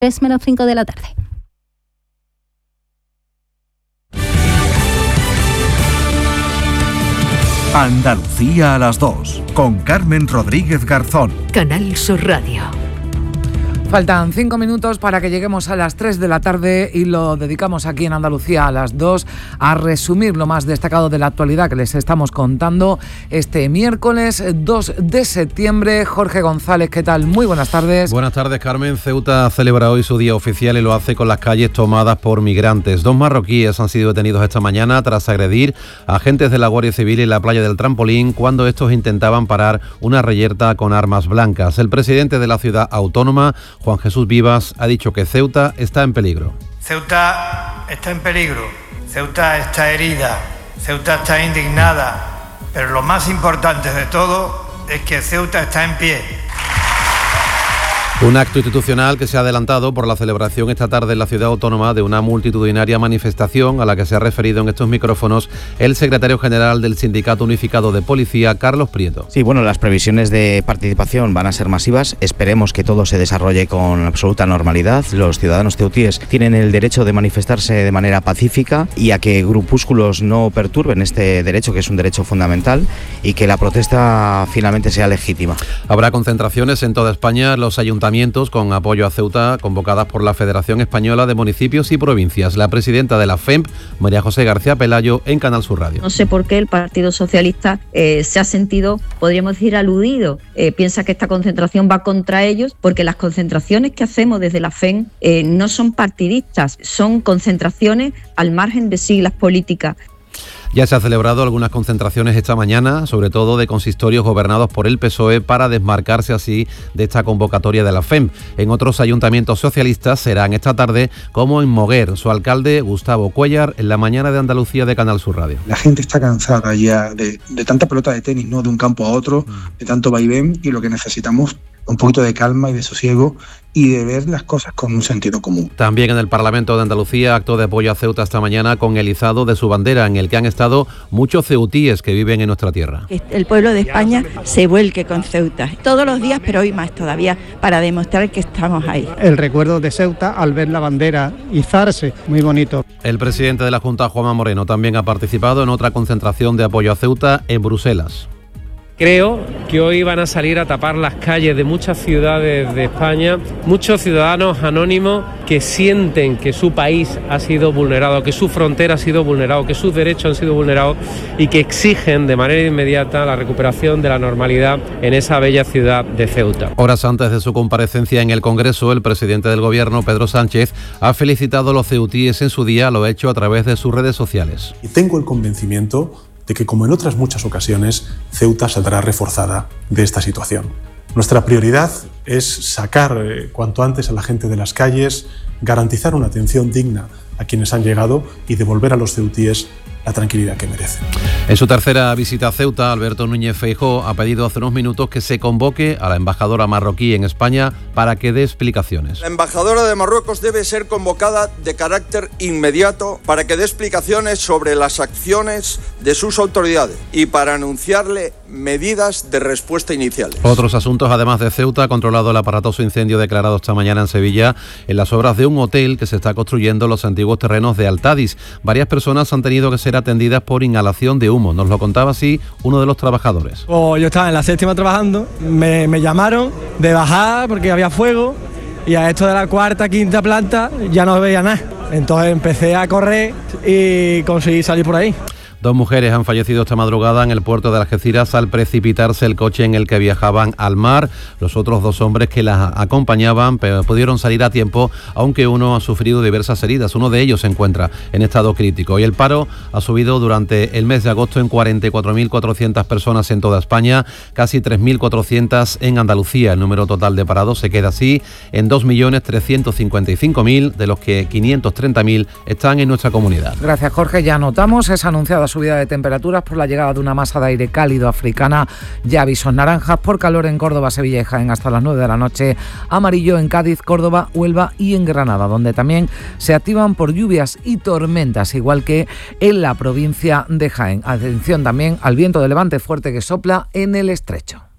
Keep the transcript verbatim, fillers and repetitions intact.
tres menos cinco de la tarde. Andalucía a las dos, con Carmen Rodríguez Garzón. Canal Sur Radio. Faltan cinco minutos para que lleguemos a las tres de la tarde y lo dedicamos aquí en Andalucía a las dos a resumir lo más destacado de la actualidad que les estamos contando este miércoles dos de septiembre. Jorge González, ¿qué tal? Muy buenas tardes. Buenas tardes, Carmen. Ceuta celebra hoy su día oficial y lo hace con las calles tomadas por migrantes. Dos marroquíes han sido detenidos esta mañana tras agredir a agentes de la Guardia Civil en la playa del Trampolín cuando estos intentaban parar una reyerta con armas blancas. El presidente de la ciudad autónoma, Juan Jesús Vivas, ha dicho que Ceuta está en peligro. Ceuta está en peligro, Ceuta está herida, Ceuta está indignada, pero lo más importante de todo es que Ceuta está en pie. Un acto institucional que se ha adelantado por la celebración esta tarde en la ciudad autónoma de una multitudinaria manifestación a la que se ha referido en estos micrófonos el secretario general del Sindicato Unificado de Policía, Carlos Prieto. Sí, bueno, las previsiones de participación van a ser masivas. Esperemos que todo se desarrolle con absoluta normalidad. Los ciudadanos ceutíes tienen el derecho de manifestarse de manera pacífica y a que grupúsculos no perturben este derecho, que es un derecho fundamental, y que la protesta finalmente sea legítima. Habrá concentraciones en toda España. Los ayuntamientos con apoyo a Ceuta, convocadas por la Federación Española de Municipios y Provincias. La presidenta de la F E M, María José García Pelayo, en Canal Sur Radio. No sé por qué el Partido Socialista eh, se ha sentido, podríamos decir, aludido. Eh, piensa que esta concentración va contra ellos, porque las concentraciones que hacemos desde la F E M eh, no son partidistas, son concentraciones al margen de siglas políticas. Ya se han celebrado algunas concentraciones esta mañana, sobre todo de consistorios gobernados por el P S O E, para desmarcarse así de esta convocatoria de la F E M. En otros ayuntamientos socialistas serán esta tarde, como en Moguer. Su alcalde, Gustavo Cuéllar, en la mañana de Andalucía de Canal Sur Radio. La gente está cansada ya de, de tanta pelota de tenis, ¿no? De un campo a otro, de tanto vaivén, y lo que necesitamos un poquito de calma y de sosiego y de ver las cosas con un sentido común. También en el Parlamento de Andalucía, acto de apoyo a Ceuta esta mañana con el izado de su bandera, en el que han estado muchos ceutíes que viven en nuestra tierra. El pueblo de España se vuelque con Ceuta todos los días, pero hoy más todavía, para demostrar que estamos ahí. El recuerdo de Ceuta al ver la bandera izarse, muy bonito. El presidente de la Junta, Juanma Moreno, también ha participado en otra concentración de apoyo a Ceuta en Bruselas. Creo que hoy van a salir a tapar las calles de muchas ciudades de España, muchos ciudadanos anónimos que sienten que su país ha sido vulnerado, que su frontera ha sido vulnerado, que sus derechos han sido vulnerados y que exigen de manera inmediata la recuperación de la normalidad en esa bella ciudad de Ceuta. Horas antes de su comparecencia en el Congreso, el presidente del Gobierno, Pedro Sánchez, ha felicitado a los ceutíes en su día, lo ha hecho a través de sus redes sociales. Y tengo el convencimiento de que, como en otras muchas ocasiones, Ceuta saldrá reforzada de esta situación. Nuestra prioridad es sacar eh, cuanto antes a la gente de las calles, garantizar una atención digna a quienes han llegado y devolver a los ceutíes la tranquilidad que merecen. En su tercera visita a Ceuta, Alberto Núñez Feijóo ha pedido hace unos minutos que se convoque a la embajadora marroquí en España para que dé explicaciones. La embajadora de Marruecos debe ser convocada de carácter inmediato para que dé explicaciones sobre las acciones de sus autoridades y para anunciarle medidas de respuesta iniciales. Otros asuntos, además de Ceuta, ha controlado el aparatoso incendio declarado esta mañana en Sevilla en las obras de un hotel que se está construyendo en los antiguos terrenos de Altadis. Varias personas han tenido que ser atendidas por inhalación de humo. Nos lo contaba así uno de los trabajadores. Oh, yo estaba en la séptima trabajando, me, me llamaron de bajar porque había fuego y a esto de la cuarta, quinta planta ya no veía nada. Entonces empecé a correr y conseguí salir por ahí. Dos mujeres han fallecido esta madrugada en el puerto de Algeciras al precipitarse el coche en el que viajaban al mar. Los otros dos hombres que las acompañaban pudieron salir a tiempo, aunque uno ha sufrido diversas heridas. Uno de ellos se encuentra en estado crítico. Y el paro ha subido durante el mes de agosto en cuarenta y cuatro mil cuatrocientas personas en toda España, casi tres mil cuatrocientas en Andalucía. El número total de parados se queda así en dos millones trescientos cincuenta y cinco mil, de los que quinientos treinta mil están en nuestra comunidad. Gracias, Jorge. Ya notamos esa anunciada subida de temperaturas por la llegada de una masa de aire cálido africana. Ya avisos naranjas por calor en Córdoba, Sevilla y Jaén hasta las nueve de la noche. Amarillo en Cádiz, Córdoba, Huelva y en Granada, donde también se activan por lluvias y tormentas, igual que en la provincia de Jaén. Atención también al viento de levante fuerte que sopla en el estrecho.